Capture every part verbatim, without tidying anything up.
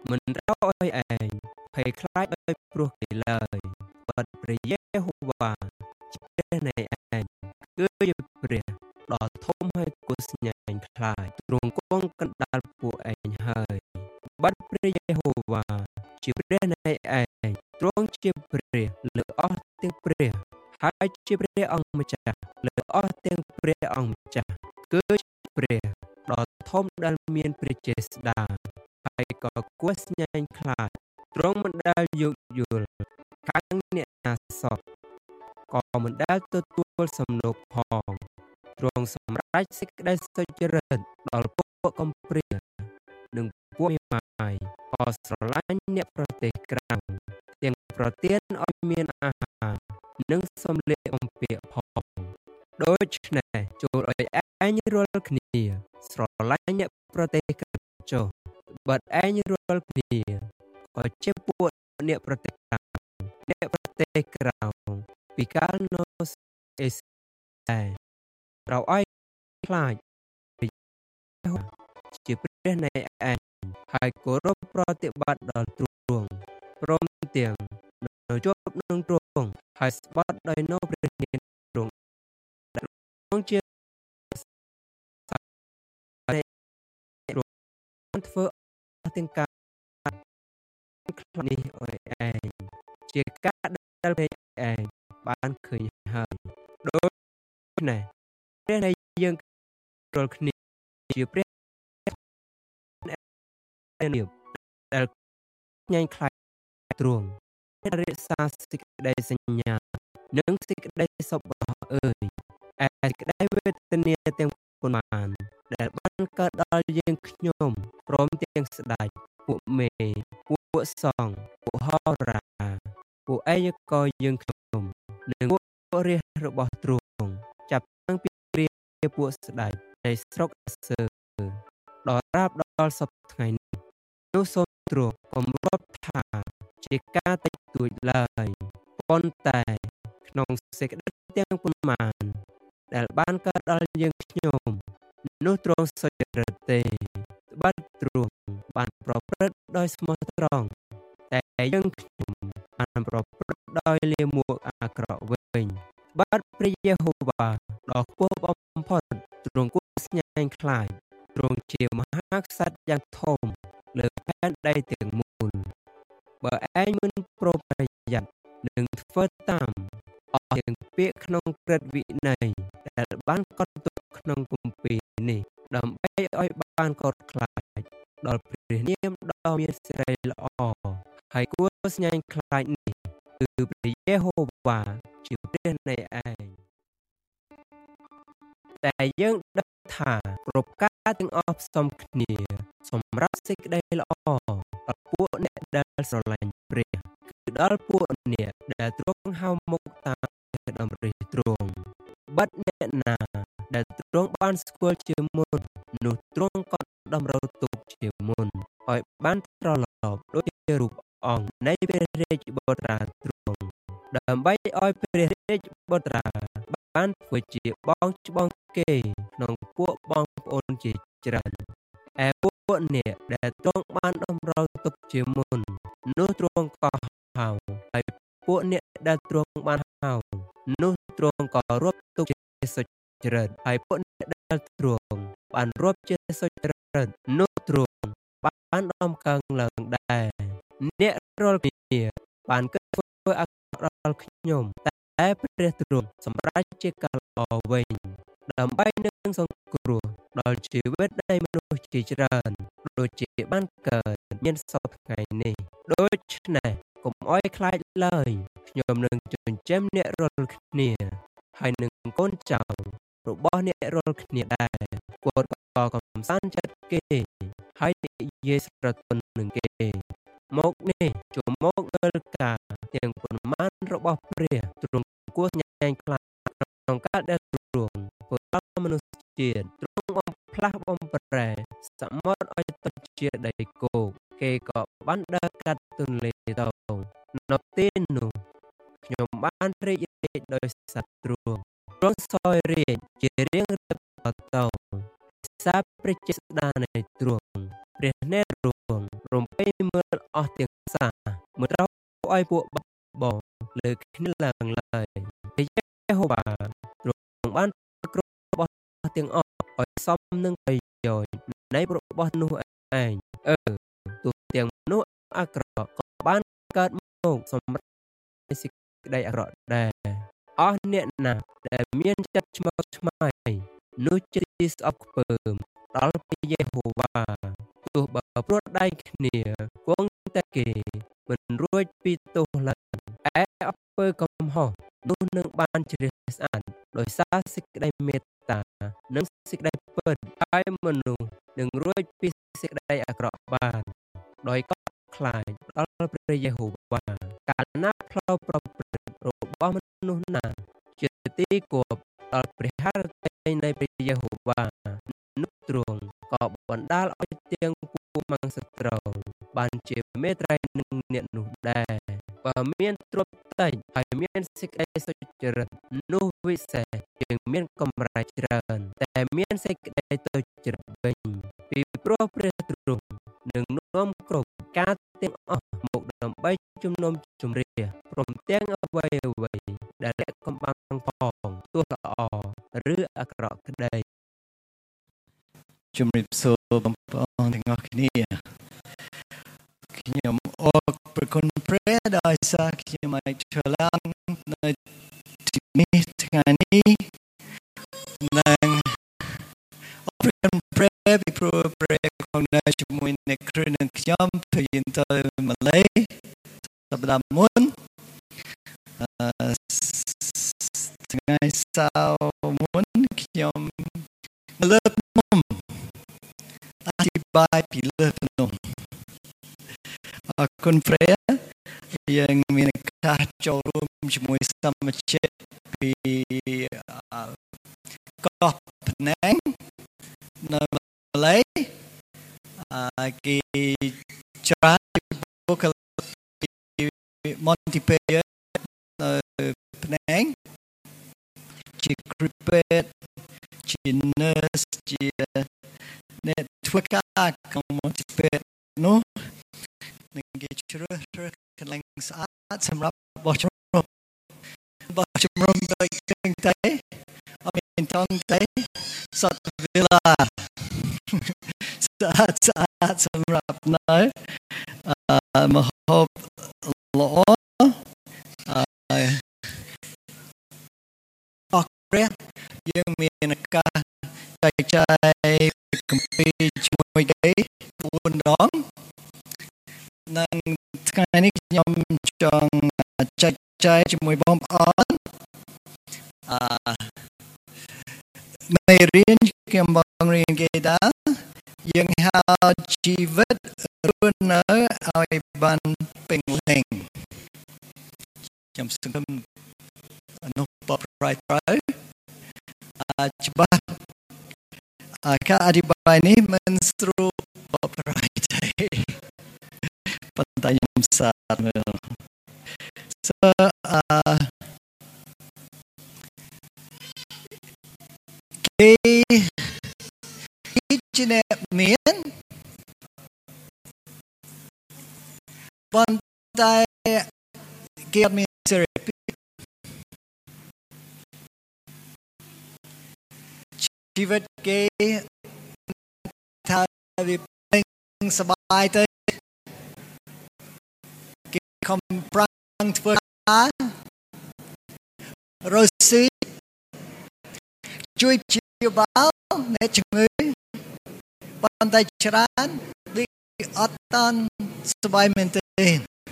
មិនត្រូវឲ្យឯងភ័យខ្លាចដោយព្រោះគេឡើយបិទព្រះយេហូវ៉ាជាព្រះនៃឯងគឺជាព្រះដ៏ធំហើយគួរស្ញែងខ្លាចទ្រង់គង់កណ្ដាលពួកឯងហើយបិទព្រះយេហូវ៉ាជាព្រះនៃឯងទ្រង់ជាព្រះលើអស់ទាំងព្រះហើយជាព្រះអង្គម្ចាស់លើអស់ទាំងព្រះអង្គម្ចាស់គឺជាព្រះដ៏ធំដែលមានព្រះចេស្តាហើយក៏គួរស្ញែងខ្លាចទ្រង់មិនដែលយោគយល់ខាងអ្នកណាសោះក៏មិនដែលទទួលសំណូកផងទ្រង់សម្រេចសេចក្តីសុចរិតដល់ពួកកំព្រានិងពួកមេម៉ាយក៏ស្រឡាញ់អ្នកប្រទេសក្រៅទាំងប្រទានឲ្យមានអាហារនិងសម្លៀកបំពាក់ផងដូច្នេះចូលឲ្យឯងរាល់គ្នាស្រឡាញ់អ្នកប្រទេសក្រៅចុះបើឯងរាល់គ្នាក៏ជាពួកអ្នកប្រទេសក្រៅអ្នកប្រទេសក្រៅពីកាលនោះអេសតែត្រូវឲ្យខ្លាចជាព្រះនៃឯងហើយគោរពប្រតិបត្តិដល់ទ្រង់ព្រមទាំងនៅជាប់នឹងទ្រង់ហើយស្បត់ដោយនៅព្រះនាមទ្រង់ទ្រង់ជាធ្វើទាំងការខ្លះនេះឲ្យឯងជាការដែលឯងបានឃើញហើយដូចនេះព្រះនៃយើងរាល់គ្នាជាព្រះនាមដែលញ៉ាញ់ខ្លាចទ្រង់រក្សាសេចក្តីសញ្ញានិងសេចក្តីសុខរបស់អើយឯសេចក្តីវេទនាទាំងប៉ុន្មានដែលបានកើតដល់យើងខ្ញុំព្រមទាំងស្ដេចពួកមេពួកសង្ឃពួកហោរាពួកឯយកក៏យើងខ្ញុំនិងពួករាជរបស់ទ្រង់ចាប់តាំងពីរាជពួកស្ដេចនៃស្រុកអាសឺដល់រាបដល់សព្វថ្ងៃនេះនោះសូមទ្រង់គម្រាប់ថាជាការតិចតួចឡើយប៉ុន្តែក្នុងសេចក្តីទាំងប៉ុន្មានដែលបានកើតដល់យើងខ្ញុំនោះទ្រង់សុចរិតទេត្បិតទ្រង់បានប្រព្រឹត្តដោយស្មោះត្រង់តែយើងខ្ញុំបានប្រព្រឹត្តដោយលាមកអាក្រក់វិញបាត់ព្រះយេហូវ៉ាដ៏ខ្ពស់បំផុតទ្រង់គួរស្ញែងខ្លាចទ្រង់ជាមហាក្សត្រយ៉ាងធំលើផែនដីទាំងមូលបើឯងមិនប្រុងប្រយ័ត្ននឹងធ្វើតាមអស់ទាំងពាក្យក្នុងក្រឹតវិន័យដែលបានកត់ទុកក្នុងគម្ពីរនេះដើម្បីឲ្យបានកត់ខ្លាចដល់ព្រះនាមដ៏មានសិរីល្អហើយគួរស្ញែងខ្លាចនេះគឺព្រះយេហូវ៉ាជាព្រះនៃឯងតែយើងដឹងថាគ្រប់ការទាំងអស់ផ្សំគ្នាសម្រាប់សេចក្តីល្អដល់ពួកអ្នកដែលស្រឡាញ់ព្រះគឺដល់ពួកអ្នកដែលទ្រង់ហៅមកតាមដំណេកទ្រង់បាត់អ្នកណាដែលទ្រង់បានស្គាល់ជាមុននោះទ្រង់ក៏តម្រូវទុកជាមុនឲ្យបានត្រឡប់ដូចជារូបអង្គនៃព្រះរាជបុត្រាទ្រង់ដើម្បីឲ្យព្រះរាជបុត្រាបានធ្វើជាបងច្បងគេក្នុងពួកបងប្អូនជាច្រើនឯពួកអ្នកដែលទ្រង់បានតម្រូវទុកជាមុននោះទ្រង់ក៏ហៅហើយពួកអ្នកដែលទ្រង់បានហៅនោះទ្រង់ក៏រាប់ទុកជាសុចរិតហើយពួកអ្នកដែលទ្រង់បានរាប់ជាសុចរិតនោះទ្រង់បានដំកើងឡើងដែរអ្នករាល់គ្នាបានគិតធ្វើអាក្រក់ដល់ខ្ញុំតែព្រះទ្រង់សម្រេចជាការល្អវិញដើម្បីនឹងសង្គ្រោះដល់ជីវិតនៃមនុស្សជាច្រើនដូចជាបានកើតមានសពថ្ងៃនេះដូច្នេះកុំអោយខ្លាចឡើយខ្ញុំនឹងចិញ្ចឹមអ្នករាល់គ្នាហើយនឹងកូនចៅរបស់អ្នករាល់គ្នាដែរគាត់ក៏កំសាន្តចិត្តគេហើយនិយាយស្រទន់នឹងគេមកនេះចូលមកមើលការទាំងប៉ុន្មានរបស់ព្រះទ្រង់គួរញ៉ែងខ្លាចក្នុងការដែលទ្រង់ធ្វើដល់មនុស្សជាតិទ្រង់បំផ្លាស់បំប្រែសមុទ្រឲ្យទៅជាដីគោកគេក៏បានដើរកាត់ទន្លេទៅនៅទីនោះខ្ញុំបានរីករាយដោយសត្វទ្រង់ទ្រង់សោយរាជជារៀងរាបតទៅសាព្រះចេស្តានៃទ្រង់ព្រះនេរទ្រង់រំពេមើលអស់ទាំងសាមើលត្រូវឲ្យពួកបងលើគ្នាឡើងឡើយព្រះយេហូវ៉ាទ្រង់បានគ្រប់របស់ទាំងអស់ឲ្យសមនឹងប្រយោជន៍នៃរបស់នោះឯងអឺទោះទាំងមនុស្សអាក្រក់ក៏បានកើតមកសម្រាប់សេចក្តីអាក្រក់ដែរអស់អ្នកណាដែលមានចិត្តឆ្មើងឆ្មៃនោះជាទីស្អប់ខ្ពើមដល់ព្រះយេហូវ៉ាទោះបើព្រួតដៃគ្នាគង់តែគេមិនរួចពីទោសឡើយឯអំពើកំហុសនោះនឹងបានជ្រះស្អាតដោយសារសេចក្តីមេត្តានិងសេចក្តីពិតហើយមនុស្សនឹងរួចពីសេចក្តីអាក្រក់បានដោយកោតខ្លាចដល់ព្រះយេហូវ៉ាកាលណាផ្លូវប្រព្រឹត្តរបស់មនុស្សណាជាទីគប់ដល់ព្រះハរតីនៃព្រះយេហូវ៉ានោះទ្រង់ក៏បណ្ដាលឲ្យទាំងពួកមង្សត្រូវបានជាមេត្រីនឹងអ្នកនោះដែរបើមានទ្រព្យតិចហើយមានសេចក្តីសុចរិតនោះវិសេសជាងមានកម្រៃច្រើនតែមានសេចក្តីទុច្ចរិតវិញពីព្រោះព្រះទ្រង់នឹងនាំគ្រប់ការទាំងអស់មកដើម្បីជំនុំជម្រះព្រមទាំងអ្វីអ្វីដែលលាក់កំបាំងផងទោះល្អឬអាក្រក់ក្តីជំរាបសួរបងប្អូនទាំងអស់គ្នាខ្ញុំអរព្រគុណព្រះដោយសារខ្ញុំអាចឆ្លងនៅទីនេះថ្ងៃនេះនិងអរព្រគុណព្រះពីព្រោះព្រះក្នុងនៅជាមួយអ្នកគ្រូនឹងខ្ញុំទៅយន្តទៅម៉ាឡេសប្តាហ៍មុនថ្ងៃសៅរ៍មុនខ្ញុំលើកមុំអធិប្បាយពីលើភ្នំអរគុណព្រះយើងមានឱកាសចូលរួមជាមួយសមាជិកពីកោះភ្នែងនៅម៉ាឡេគេច្រើនបុគ្គលពីមន្ទីរពេទ្យនៅភ្នែងជាគ្រូពេទ្យជា nurse ជាអ្នកធ្វើការក្នុងមន្ទីរពេទ្យនោះនឹងគេជ្រើសរើសកន្លែងស្អាតសម្រាប់បោះជំរំបោះជំរំដូចទាំងតែអត់មានតង់តែសតវិឡាស្អាតស្អាតសម្រាប់នៅអឺមហូបល្អអឺអរព្រះយើងមានឱកាសចែកចាយគម្ពីរជាមួយគេបួនដងនិងថ្ងៃនេះខ្ញុំចង់ចែកចាយជាមួយបងប្អូនអឺមេរៀនខ្ញុំបងរៀនគេថាយើងហៅជីវិតរស់នៅឲ្យបានពេញលេញខ្ញុំសង្ឃឹមនោះបបប្រៃត្រូវអឺច្បាស់អរការអធិប្បាយនេះមិនស្រួលបបប្រៃទេប៉ុន្តែខ្ញុំសាទមើល so អឺគេជាអ្នកមានប៉ុន្តែគេអត់មានសេរីភាពជីវិតគេថាវាពេញសប្បាយទៅគេខំប្រឹងធ្វើការរស់ស៊ីជួយព្យាបាលអ្នកជំងឺប៉ុន្តែច្រើនវាអត់តាន់សប្បាយមែនទេ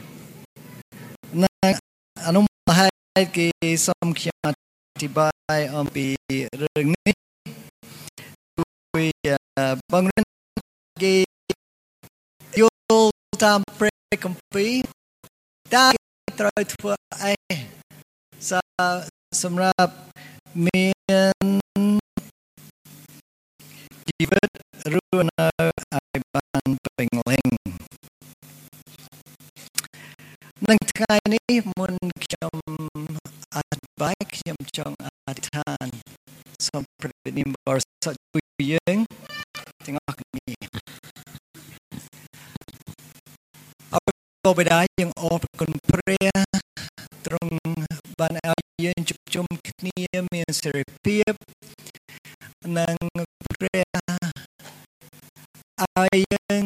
និងអនុមហេតុគេសូមខ្ញុំអធិប្បាយអំពីរឿងនេះពីបងរៀនគេយល់តាមព្រះគម្ពីរតើត្រូវធ្វើអីសម្រាប់មានជីវិតរស់នៅឲ្យបានពេញលេញនឹងថ្ងៃនេះមុនខ្ញុំអធិប្បាយខ្ញុំចង់អធិដ្ឋានសូមព្រះនិមបរិសុទ្ធជួយយើងទាំងអស់គ្នាបបិតាយើងអរគុណព្រះទ្រង់បានឲ្យយើងជួបជុំគ្នាមានសេរីភាពនិងព្រះឲ្យយើង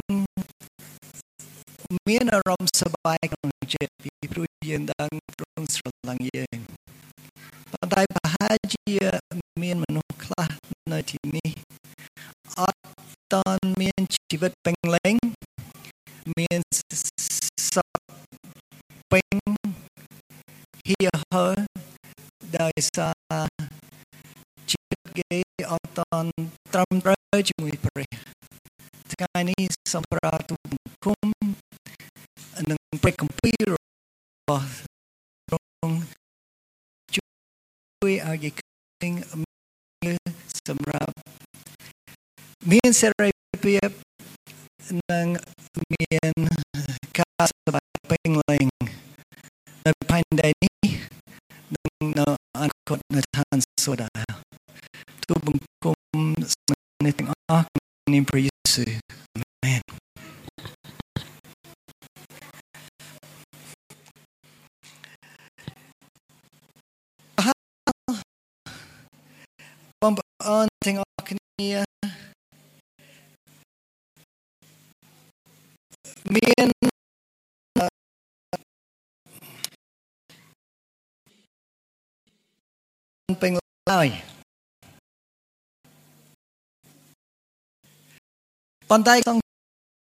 មានអារម្មណ៍សប្បាយក្នុងចិត្តពីព្រោះយើងដឹងទ្រង់ស្រឡាញ់យើងប៉ុន្តែប្រហែលជាមានមនុស្សខ្លះនៅទីនេះអត់តន់មានជីវិតពេញលេញមានសពពេញហៀហើដោយសារជីវិតគេអត់តន់ត្រឹមត្រូវជាមួយព្រះថ្ងៃនេះសូមប្រាទូបង្គំនឹងព្រះគម្ពីររបស់ទ្រង់ជួយឲ្យគេឃើញសម្រាប់មានសេរីភាពនិងមានការសប្បាយពេញលេញនៅផែនដីនេះនិងនៅអនាគតនៅឋានសួគ៌ដែរទូបង្គំអ្នកទាំងអស់ក្នុងនាមព្រះយេស៊ូវអាមែនបងប្អូនទាំងអស់គ្នាមានពេញឡើយប៉ុន្តែសង្ឃ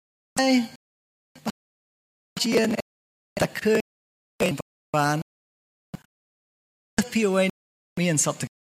ជាតែឃើញបានពីវិញមានសត្វ